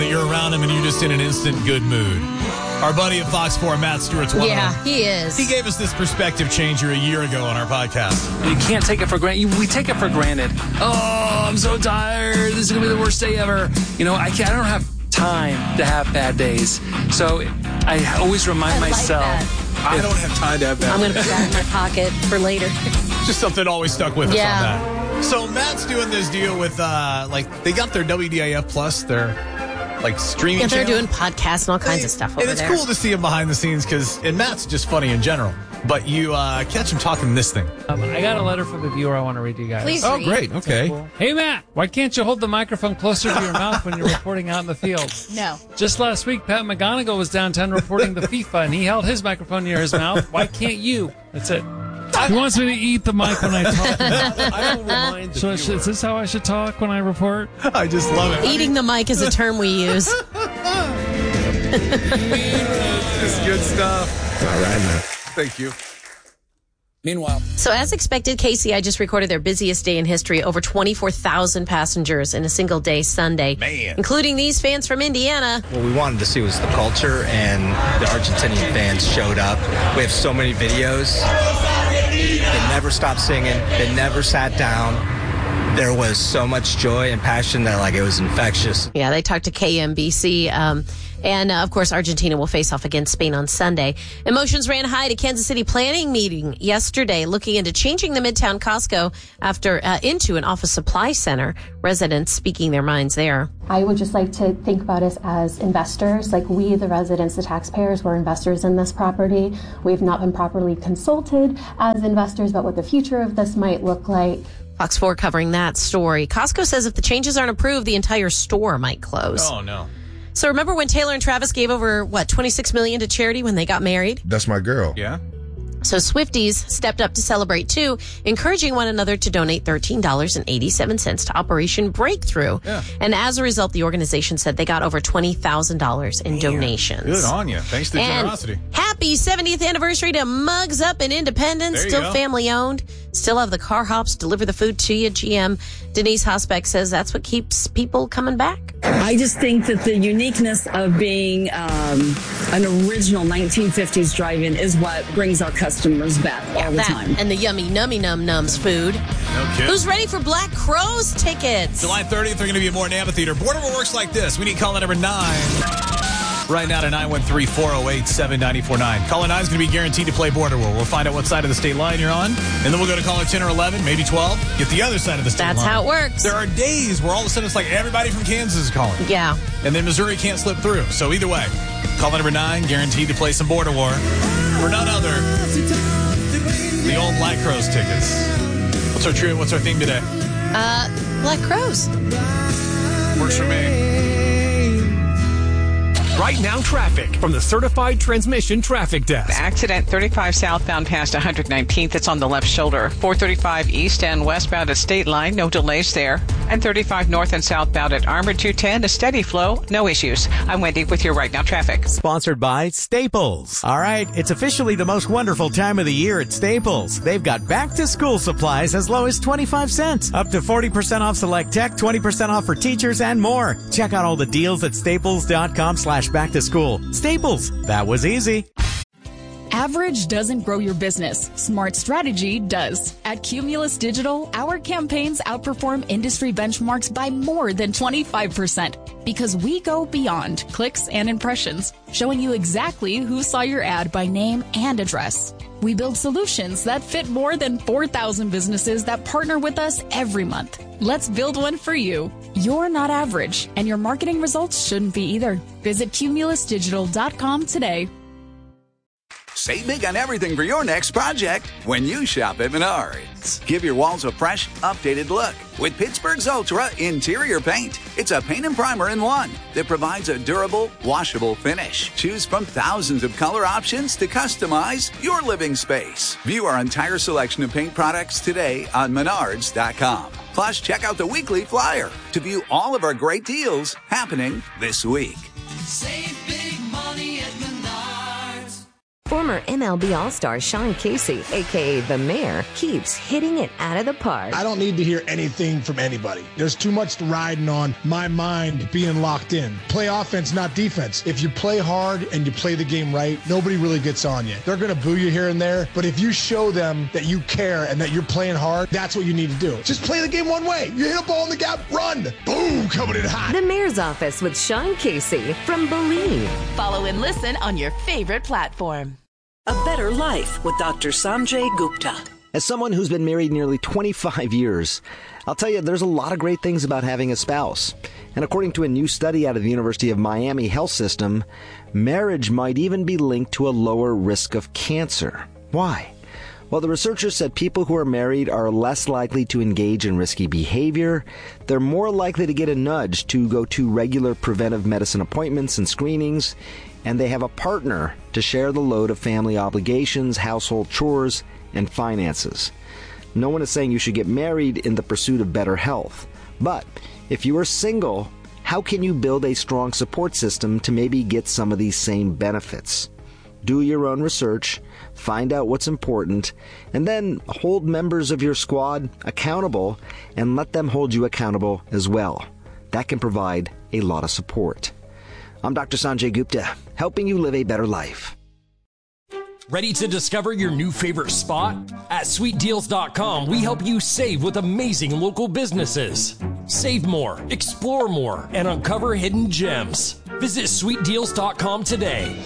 that you're around him and you're just in an instant good mood. Our buddy at Fox 4, Matt Stewart's one of them. Yeah, he is. He gave us this perspective changer a year ago on our podcast. You can't take it for granted. We take it for granted. Oh, I'm so tired. This is going to be the worst day ever. You know, I don't have time to have bad days. So I always remind myself. I don't have time to have bad days. I'm going to put that in my pocket for later. Just something always stuck with us on that. So Matt's doing this deal with, they got their WDIF Plus, their streaming Yeah, they're channel. doing podcasts and all kinds of stuff over there. And it's cool to see him behind the scenes and Matt's just funny in general. But you catch him talking this thing. I got a letter from a viewer I want to read to you guys. Please Oh, read. great. Okay. Cool. Hey, Matt, why can't you hold the microphone closer to your mouth when you're reporting out in the field? No. Just last week, Pat McGonigal was downtown reporting the FIFA, and he held his microphone near his mouth. Why can't you? That's it. He wants me to eat the mic when I talk. I will remind the viewer. Is this how I should talk when I report? I just love it. Eating the mic is a term we use. This is good stuff. All right, man. Thank you. Meanwhile, So as expected, KCI just recorded their busiest day in history, over 24,000 passengers in a single day Sunday, Man. including these fans from Indiana. What we wanted to see was the culture, and the Argentinian fans showed up. We have so many videos. They never stopped singing. They never sat down. There was so much joy and passion that it was infectious. Yeah, they talked to KMBC. And, of course, Argentina will face off against Spain on Sunday. Emotions ran high at a Kansas City planning meeting yesterday, looking into changing the Midtown Costco into an office supply center. Residents speaking their minds there. I would just like to think about us as investors. We, the residents, the taxpayers, we're investors in this property. We've not been properly consulted as investors about what the future of this might look like. Fox 4 covering that story. Costco says if the changes aren't approved, the entire store might close. Oh, no. So remember when Taylor and Travis gave over, $26 million to charity when they got married? That's my girl. Yeah? So Swifties stepped up to celebrate too, encouraging one another to donate $13.87 to Operation Breakthrough. Yeah. And as a result, the organization said they got over $20,000 in donations. Good on you. Thanks to the And generosity. happy 70th anniversary to Mugs Up in Independence. There you Still go. family owned. Still have the car hops, deliver the food to you. GM Denise Hosbeck says that's what keeps people coming back. I just think that the uniqueness of being an original 1950s drive-in is what brings our customers back all the That time. and the yummy nummy num nums food. No kidding. Who's ready for Black Crowes tickets? July 30th, they're going to be at Morton Amphitheater. Borderville works like this. We need caller number 9 right now to 913-408-7949. Caller 9 is going to be guaranteed to play Borderville. We'll find out what side of the state line you're on, and then we'll go to caller 10 or 11, maybe 12, get the other side of the state line. That's how it works. There are days where all of a sudden it's like everybody from Kansas is calling. Yeah. And then Missouri can't slip through. So either way, caller number 9, guaranteed to play some Border War for none other the old Black Crowes tickets. What's our theme today? Black Crowes. Works for me. Right now, traffic from the Certified Transmission Traffic Desk. Accident 35 southbound past 119th. It's on the left shoulder. 435 east and westbound at State Line. No delays there. And 35 north and southbound at Armour 210. A steady flow. No issues. I'm Wendy with your Right Now traffic. Sponsored by Staples. All right, it's officially the most wonderful time of the year at Staples. They've got back-to-school supplies as low as 25 cents. Up to 40% off select tech, 20% off for teachers, and more. Check out all the deals at staples.com/back-to-school. Staples. That was easy. Average doesn't grow your business. Smart strategy does. At Cumulus Digital, our campaigns outperform industry benchmarks by more than 25% because we go beyond clicks and impressions, showing you exactly who saw your ad by name and address. We build solutions that fit more than 4,000 businesses that partner with us every month. Let's build one for you. You're not average, and your marketing results shouldn't be either. Visit cumulusdigital.com today. Save big on everything for your next project when you shop at Menards. Give your walls a fresh, updated look with Pittsburgh's Ultra Interior Paint. It's a paint and primer in one that provides a durable, washable finish. Choose from thousands of color options to customize your living space. View our entire selection of paint products today on Menards.com. Plus, check out the weekly flyer to view all of our great deals happening this week. Save big money at Menards. Former MLB All-Star Sean Casey, a.k.a. The Mayor, keeps hitting it out of the park. I don't need to hear anything from anybody. There's too much riding on my mind being locked in. Play offense, not defense. If you play hard and you play the game right, nobody really gets on you. They're going to boo you here and there, but if you show them that you care and that you're playing hard, that's what you need to do. Just play the game one way. You hit a ball in the gap, run. Boom, coming in hot. The Mayor's Office with Sean Casey from Believe. Follow and listen on your favorite platform. A Better Life with Dr. Sanjay Gupta. As someone who's been married nearly 25 years, I'll tell you there's a lot of great things about having a spouse. And according to a new study out of the University of Miami Health System, marriage might even be linked to a lower risk of cancer. Why? Well, the researchers said people who are married are less likely to engage in risky behavior. They're more likely to get a nudge to go to regular preventive medicine appointments and screenings. And they have a partner to share the load of family obligations, household chores, and finances. No one is saying you should get married in the pursuit of better health. But if you are single, how can you build a strong support system to maybe get some of these same benefits? Do your own research, find out what's important, and then hold members of your squad accountable and let them hold you accountable as well. That can provide a lot of support. I'm Dr. Sanjay Gupta, helping you live a better life. Ready to discover your new favorite spot? At sweetdeals.com, we help you save with amazing local businesses. Save more, explore more, and uncover hidden gems. Visit sweetdeals.com today.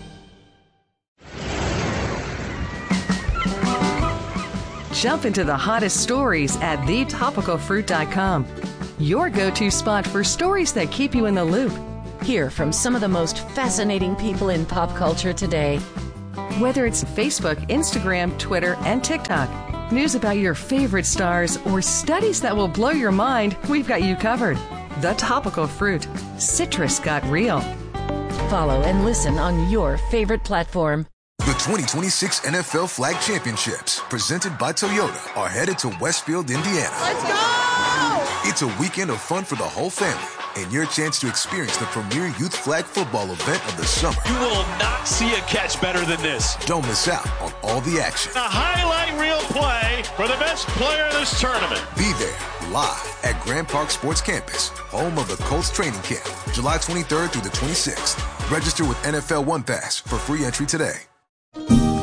Jump into the hottest stories at thetopicalfruit.com. Your go-to spot for stories that keep you in the loop. Hear from some of the most fascinating people in pop culture today. Whether it's Facebook, Instagram, Twitter, and TikTok, news about your favorite stars, or studies that will blow your mind, we've got you covered. The Topical Fruit. Citrus got real. Follow and listen on your favorite platform. The 2026 NFL Flag Championships, presented by Toyota, are headed to Westfield, Indiana. Let's go! It's a weekend of fun for the whole family and your chance to experience the premier youth flag football event of the summer. You will not see a catch better than this. Don't miss out on all the action. A highlight reel play for the best player in this tournament. Be there live at Grand Park Sports Campus, home of the Colts training camp, July 23rd through the 26th. Register with NFL One Pass for free entry today.